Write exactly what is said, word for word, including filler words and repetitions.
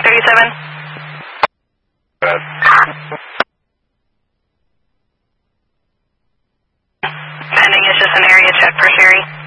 thirty-seven. Bad. Pending is just an area check for Sherry.